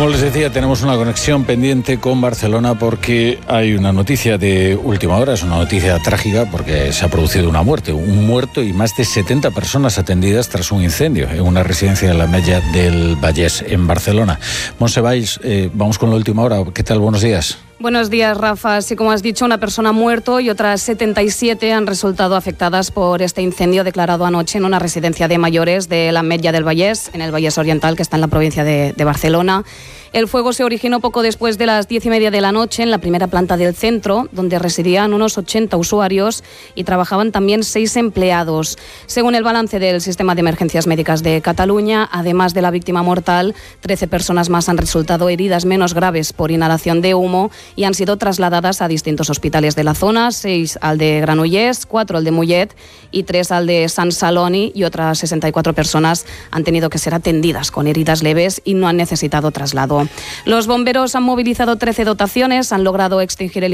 Como les decía, tenemos una conexión pendiente con Barcelona porque hay una noticia de última hora, es una noticia trágica porque se ha producido una muerte, un muerto y más de 70 personas atendidas tras un incendio en una residencia de la Ametlla del Vallès, en Barcelona. Montse Valls, vamos con la última hora. ¿Qué tal? Buenos días. Buenos días, Rafa. Sí, como has dicho, una persona ha muerto y otras 77 han resultado afectadas por este incendio declarado anoche en una residencia de mayores de la Ametlla del Vallès, en el Vallès Oriental, que está en la provincia de Barcelona. El fuego se originó poco después de las 10:30 de la noche en la primera planta del centro, donde residían unos 80 usuarios y trabajaban también 6 empleados. Según el balance del Sistema de Emergencias Médicas de Cataluña, además de la víctima mortal, 13 personas más han resultado heridas menos graves por inhalación de humo y han sido trasladadas a distintos hospitales de la zona, 6 al de Granollers, 4 al de Mollet y 3 al de Sant Celoni, y otras 64 personas han tenido que ser atendidas con heridas leves y no han necesitado traslado. Los bomberos han movilizado 13 dotaciones, han logrado extinguir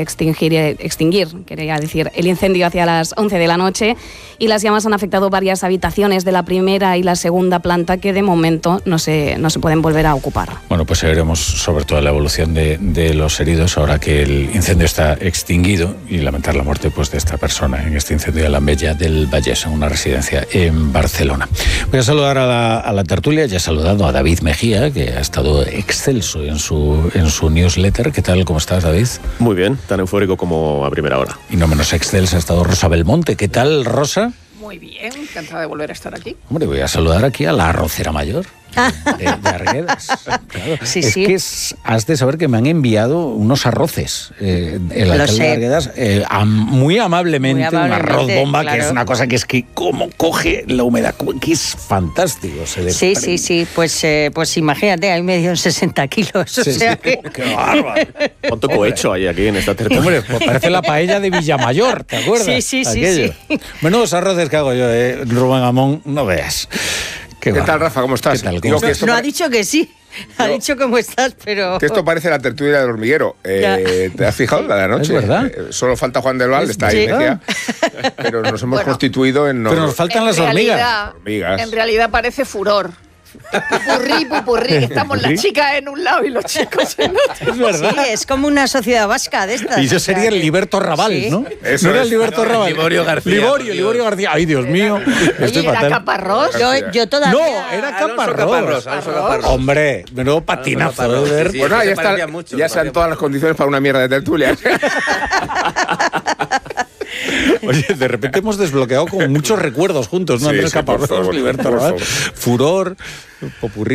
el incendio hacia las 11 de la noche, y las llamas han afectado varias habitaciones de la primera y la segunda planta que de momento no se pueden volver a ocupar. Bueno, pues seguiremos sobre todo la evolución de los heridos ahora que el incendio está extinguido, y lamentar la muerte pues de esta persona en este incendio de la Ametlla del Vallès, en una residencia en Barcelona. Voy a saludar a la tertulia. Ya he saludado a David Mejía, que ha estado excelso en su newsletter. ¿Qué tal? ¿Cómo estás, David? Muy bien, tan eufórico como a primera hora. Y no menos excelsa ha estado Rosa Belmonte. ¿Qué tal, Rosa? Muy bien, encantada de volver a estar aquí. Hombre, voy a saludar aquí a la arrocera mayor de Arguedas. Claro. Sí, es sí. que has de saber que me han enviado unos arroces el alcalde de Arguedas, muy amablemente, un arroz bomba, claro. Que es una cosa que es que como coge la humedad, que es fantástico. Sí, pues imagínate, hay medio en 60 kilos. Sí, o sea que... ¡Qué bárbaro! ¿Cuánto cohecho hay aquí en esta tertulia? Hombre, pues parece la paella de Villamayor, ¿te acuerdas? Sí. Menudos arroces que hago yo, Rubén Amón, no veas. ¿Qué tal, Rafa? ¿Cómo estás? ¿Qué tal? Digo que No ha dicho que sí. Ha dicho cómo estás, pero... Que esto parece la tertulia del hormiguero. ¿Te has fijado la de anoche? Es verdad. Solo falta Juan del Val, está ahí, Mejía. Pero nos hemos constituido en... Pero nos faltan las hormigas. En realidad parece furor. Pupurrí. Estamos las chicas en un lado y los chicos en otro. Es verdad. Sí, es como una sociedad vasca de estas. Y yo sería el Liberto Raval, sí. ¿no? Eso no era es. el Liberto Raval. Liborio García. Liborio García. Ay, Dios mío. Estoy ¿era fatal. Caparrós? Yo todavía... No, era Caparrós. Hombre, menudo patinazo. Pues nada, ya están todas las condiciones para una mierda de tertulia. Oye, de repente hemos desbloqueado con muchos recuerdos juntos, ¿no? Sí, Andrés Caparrós, por favor, Liberto por Raval, favor. Furor, Popurrí.